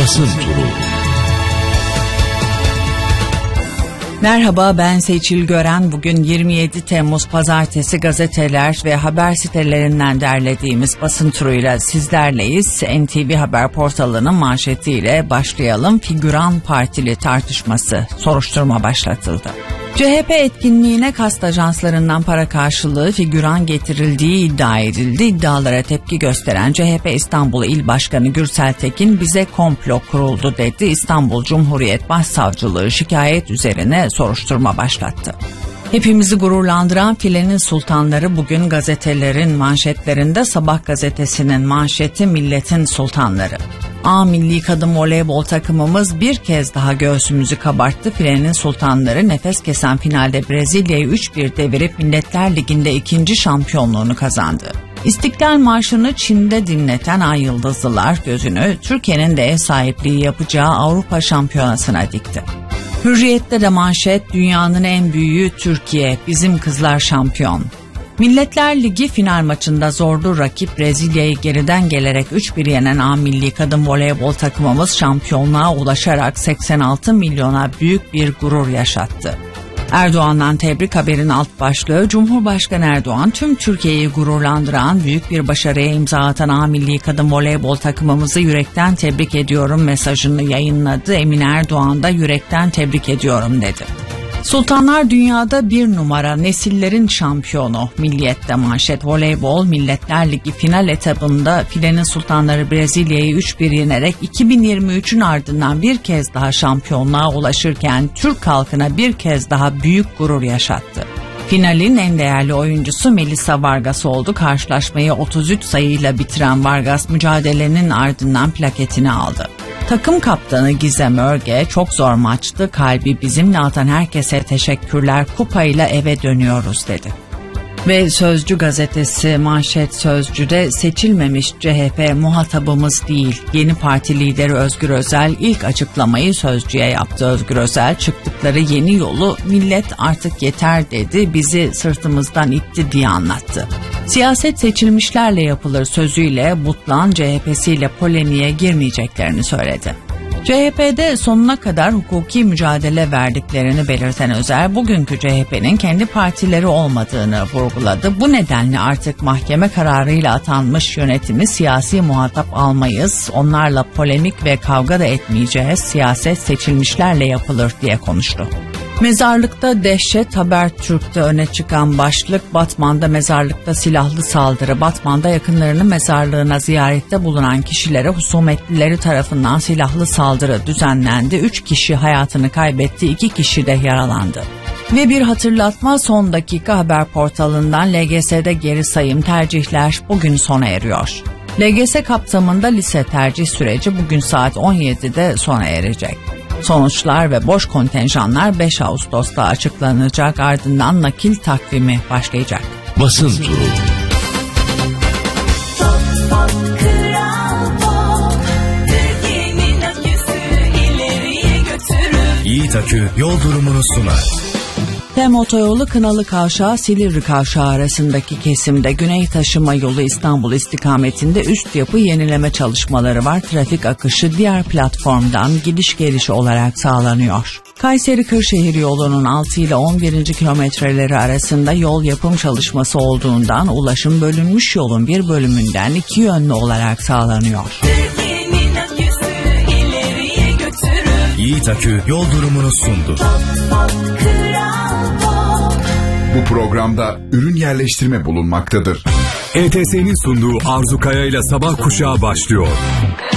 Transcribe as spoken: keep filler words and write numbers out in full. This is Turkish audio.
Basın Turu. Merhaba, ben Seçil Gören. Bugün yirmi yedi Temmuz Pazartesi, gazeteler ve haber sitelerinden derlediğimiz basın turuyla sizlerleyiz. N T V Haber portalının manşetiyle başlayalım. Figüran partili tartışması, soruşturma başlatıldı. C H P etkinliğine kast ajanslarından para karşılığı figüran getirildiği iddia edildi. İddialara tepki gösteren C H P İstanbul İl Başkanı Gürsel Tekin bize komplo kuruldu dedi. İstanbul Cumhuriyet Başsavcılığı şikayet üzerine soruşturma başlattı. Hepimizi gururlandıran filenin sultanları bugün gazetelerin manşetlerinde. Sabah gazetesinin manşeti milletin sultanları. A milli kadın voleybol takımımız bir kez daha göğsümüzü kabarttı. Filenin sultanları nefes kesen finalde Brezilya'yı üç bir devirip Milletler Ligi'nde ikinci şampiyonluğunu kazandı. İstiklal Marşı'nı Çin'de dinleten Ay Yıldızlılar gözünü Türkiye'nin de ev sahipliği yapacağı Avrupa Şampiyonası'na dikti. Hürriyet'te de manşet, dünyanın en büyüğü Türkiye, bizim kızlar şampiyon. Milletler Ligi final maçında zorlu rakip Brezilya'yı geriden gelerek üç bir yenen A milli kadın voleybol takımımız şampiyonluğa ulaşarak seksen altı milyona büyük bir gurur yaşattı. Erdoğan'dan tebrik haberin alt başlığı, Cumhurbaşkanı Erdoğan tüm Türkiye'yi gururlandıran büyük bir başarıya imza atan A milli kadın voleybol takımımızı yürekten tebrik ediyorum mesajını yayınladı. Emin Erdoğan da yürekten tebrik ediyorum dedi. Sultanlar dünyada bir numara, nesillerin şampiyonu. Milliyet'te manşet, voleybol Milletler Ligi final etabında filenin sultanları Brezilya'yı üç bir yenerek iki bin yirmi üçün ardından bir kez daha şampiyonluğa ulaşırken Türk halkına bir kez daha büyük gurur yaşattı. Finalin en değerli oyuncusu Melissa Vargas oldu. Karşılaşmayı otuz üç sayıyla bitiren Vargas mücadelenin ardından plaketini aldı. Takım kaptanı Gizem Örge, çok zor maçtı, kalbi bizimle atan herkese teşekkürler, kupayla eve dönüyoruz dedi. Ve Sözcü gazetesi manşet Sözcü'de seçilmemiş C H P muhatabımız değil. Yeni parti lideri Özgür Özel ilk açıklamayı Sözcü'ye yaptı. Özgür Özel çıktıkları yeni yolu millet artık yeter dedi, bizi sırtımızdan itti diye anlattı. Siyaset seçilmişlerle yapılır sözüyle Butlan C H P'siyle polemiğe girmeyeceklerini söyledi. C H P'de sonuna kadar hukuki mücadele verdiklerini belirten Özel, bugünkü C H P'nin kendi partileri olmadığını vurguladı. Bu nedenle artık mahkeme kararıyla atanmış yönetimi siyasi muhatap almayız, onlarla polemik ve kavga da etmeyeceğiz, siyaset seçilmişlerle yapılır diye konuştu. Mezarlıkta dehşet, Habertürk'te öne çıkan başlık, Batman'da mezarlıkta silahlı saldırı. Batman'da yakınlarının mezarlığına ziyarette bulunan kişilere husumetlileri tarafından silahlı saldırı düzenlendi. Üç kişi hayatını kaybetti, iki kişi de yaralandı. Ve bir hatırlatma, son dakika haber portalından, L G S'de geri sayım tercihler bugün sona eriyor. L G S kapsamında lise tercih süreci bugün saat on yedide sona erecek. Sonuçlar ve boş kontenjanlar beş Ağustos'ta açıklanacak, ardından nakil takvimi başlayacak. Basın Turu. Yiğit Akü yol durumunu sunar. Tem Otoyolu Kınalı Kavşağı Silivri Kavşağı arasındaki kesimde Güney Taşıma Yolu İstanbul istikametinde üst yapı yenileme çalışmaları var. Trafik akışı diğer platformdan gidiş geliş olarak sağlanıyor. Kayseri-Kırşehir yolunun altı ile on birinci kilometreleri arasında yol yapım çalışması olduğundan ulaşım bölünmüş yolun bir bölümünden iki yönlü olarak sağlanıyor. Yiğit Akü yol durumunu sundu. Bu programda ürün yerleştirme bulunmaktadır. E T S'nin sunduğu Arzu Kaya ile Sabah Kuşağı başlıyor.